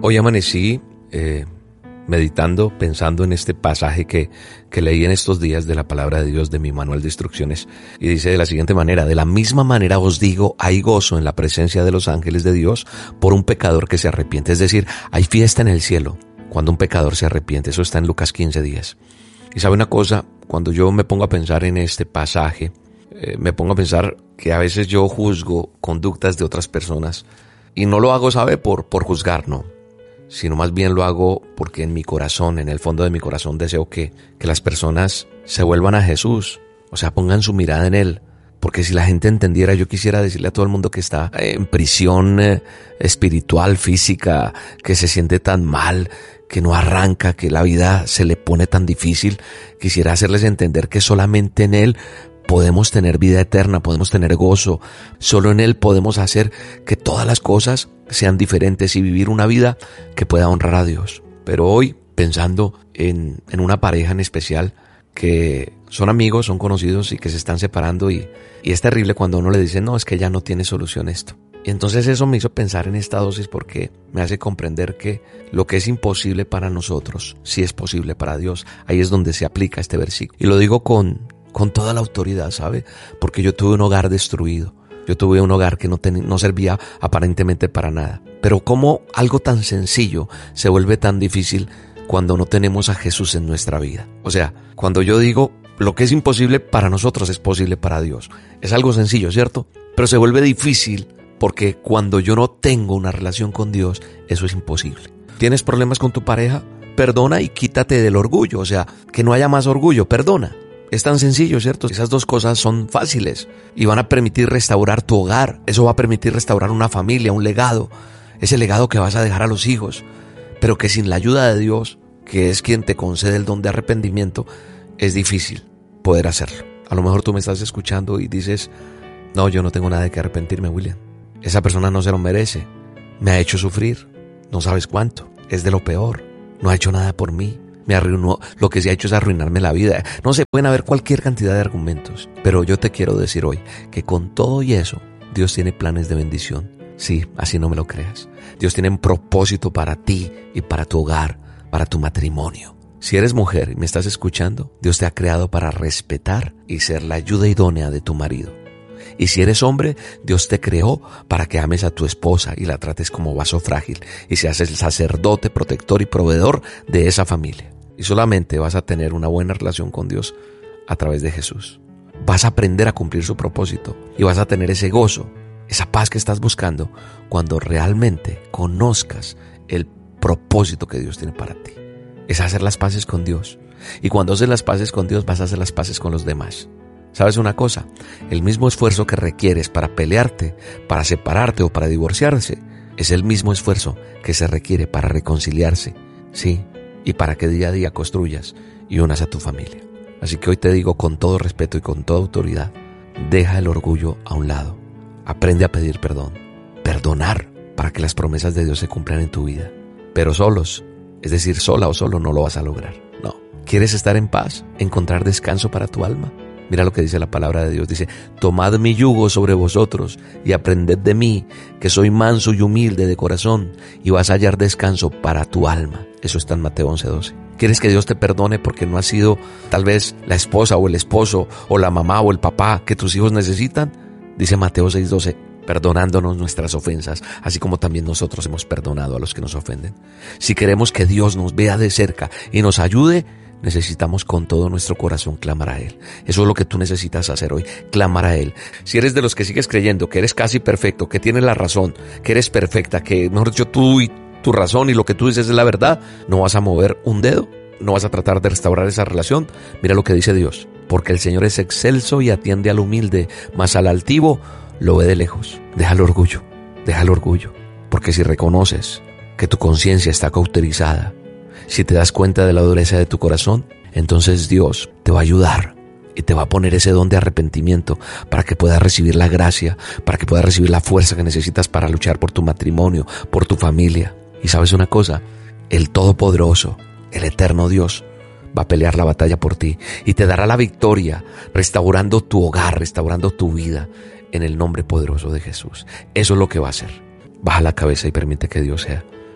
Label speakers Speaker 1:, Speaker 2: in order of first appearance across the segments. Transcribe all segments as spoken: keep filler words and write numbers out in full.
Speaker 1: Hoy amanecí eh, meditando, pensando en este pasaje que, que leí en estos días de la palabra de Dios de mi manual de instrucciones, y dice de la siguiente manera: de la misma manera os digo, hay gozo en la presencia de los ángeles de Dios por un pecador que se arrepiente. Es decir, hay fiesta en el cielo cuando un pecador se arrepiente. Eso está en Lucas quince diez. Y sabe una cosa, cuando yo me pongo a pensar en este pasaje, eh, me pongo a pensar que a veces yo juzgo conductas de otras personas, y no lo hago, ¿sabe? Por, por juzgar, no. Sino más bien lo hago porque en mi corazón, en el fondo de mi corazón, deseo que, que las personas se vuelvan a Jesús, o sea, pongan su mirada en Él. Porque si la gente entendiera, yo quisiera decirle a todo el mundo que está en prisión eh, espiritual, física, que se siente tan mal, que no arranca, que la vida se le pone tan difícil, quisiera hacerles entender que solamente en Él podemos tener vida eterna, podemos tener gozo. Solo en Él podemos hacer que todas las cosas sean diferentes y vivir una vida que pueda honrar a Dios. Pero hoy, pensando en, en una pareja en especial, que son amigos, son conocidos y que se están separando, y, y es terrible cuando uno le dice, no, es que ya no tiene solución esto. Y entonces eso me hizo pensar en esta dosis, porque me hace comprender que lo que es imposible para nosotros, sí es posible para Dios. Ahí es donde se aplica este versículo. Y lo digo con, con toda la autoridad, ¿sabe? Porque yo tuve un hogar destruido. Yo tuve un hogar que no, ten, no servía aparentemente para nada. Pero cómo algo tan sencillo se vuelve tan difícil cuando no tenemos a Jesús en nuestra vida. O sea, cuando yo digo lo que es imposible para nosotros es posible para Dios. Es algo sencillo, ¿cierto? Pero se vuelve difícil porque cuando yo no tengo una relación con Dios, eso es imposible. ¿Tienes problemas con tu pareja? Perdona y quítate del orgullo. O sea, que no haya más orgullo, perdona. Es tan sencillo, ¿cierto? Esas dos cosas son fáciles y van a permitir restaurar tu hogar. Eso va a permitir restaurar una familia, un legado. Ese legado que vas a dejar a los hijos. Pero que sin la ayuda de Dios, que es quien te concede el don de arrepentimiento, es difícil poder hacerlo. A lo mejor tú me estás escuchando y dices, no, yo no tengo nada de que arrepentirme, William. Esa persona no se lo merece. Me ha hecho sufrir. No sabes cuánto. Es de lo peor. No ha hecho nada por mí. Me arruinó, lo que se ha hecho es arruinarme la vida. No sé, pueden haber cualquier cantidad de argumentos, pero yo te quiero decir hoy que con todo y eso, Dios tiene planes de bendición. Sí, así no me lo creas. Dios tiene un propósito para ti y para tu hogar, para tu matrimonio. Si eres mujer y me estás escuchando, Dios te ha creado para respetar y ser la ayuda idónea de tu marido. Y si eres hombre, Dios te creó para que ames a tu esposa y la trates como vaso frágil y seas el sacerdote, protector y proveedor de esa familia. Y solamente vas a tener una buena relación con Dios a través de Jesús. Vas a aprender a cumplir su propósito y vas a tener ese gozo, esa paz que estás buscando cuando realmente conozcas el propósito que Dios tiene para ti. Es hacer las paces con Dios. Y cuando haces las paces con Dios, vas a hacer las paces con los demás. ¿Sabes una cosa? El mismo esfuerzo que requieres para pelearte, para separarte o para divorciarse, es el mismo esfuerzo que se requiere para reconciliarse, sí, y para que día a día construyas y unas a tu familia. Así que hoy te digo con todo respeto y con toda autoridad, deja el orgullo a un lado. Aprende a pedir perdón, perdonar para que las promesas de Dios se cumplan en tu vida. Pero solos, es decir, sola o solo, no lo vas a lograr. No. ¿Quieres estar en paz? ¿Encontrar descanso para tu alma? Mira lo que dice la palabra de Dios. Dice, tomad mi yugo sobre vosotros y aprended de mí, que soy manso y humilde de corazón, y vas a hallar descanso para tu alma. Eso está en Mateo once doce. ¿Quieres que Dios te perdone porque no has sido tal vez la esposa o el esposo o la mamá o el papá que tus hijos necesitan? Dice Mateo seis doce, perdonándonos nuestras ofensas, así como también nosotros hemos perdonado a los que nos ofenden. Si queremos que Dios nos vea de cerca y nos ayude, necesitamos con todo nuestro corazón clamar a Él. Eso es lo que tú necesitas hacer hoy, clamar a Él. Si eres de los que sigues creyendo que eres casi perfecto, que tienes la razón, que eres perfecta, que mejor dicho tú y tu razón y lo que tú dices es la verdad, no vas a mover un dedo, no vas a tratar de restaurar esa relación. Mira lo que dice Dios, porque el Señor es excelso y atiende al humilde, mas al altivo lo ve de lejos. Deja el orgullo, deja el orgullo, porque si reconoces que tu conciencia está cauterizada, si te das cuenta de la dureza de tu corazón, entonces Dios te va a ayudar y te va a poner ese don de arrepentimiento para que puedas recibir la gracia, para que puedas recibir la fuerza que necesitas para luchar por tu matrimonio, por tu familia. Y sabes una cosa, el Todopoderoso, el eterno Dios, va a pelear la batalla por ti y te dará la victoria, restaurando tu hogar, restaurando tu vida en el nombre poderoso de Jesús. Eso es lo que va a hacer. Baja la cabeza y permite que Dios sea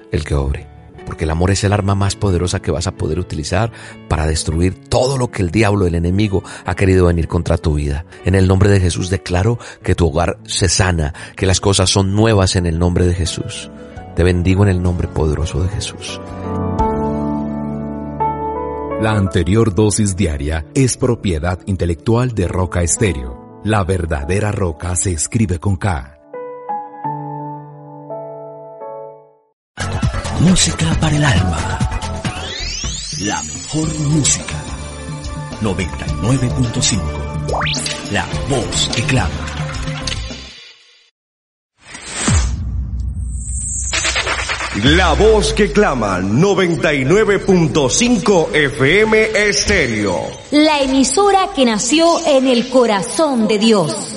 Speaker 1: el que obre. Porque el amor es el arma más poderosa que vas a poder utilizar para destruir todo lo que el diablo, el enemigo, ha querido venir contra tu vida. En el nombre de Jesús declaro que tu hogar se sana, que las cosas son nuevas en el nombre de Jesús. Te bendigo en el nombre poderoso de Jesús.
Speaker 2: La anterior dosis diaria es propiedad intelectual de Roca Estéreo. La verdadera roca se escribe con K.
Speaker 3: Música para el alma. La mejor música. noventa y nueve punto cinco. La voz que clama.
Speaker 4: La voz que clama, noventa y nueve punto cinco F M Estéreo.
Speaker 5: La emisora que nació en el corazón de Dios.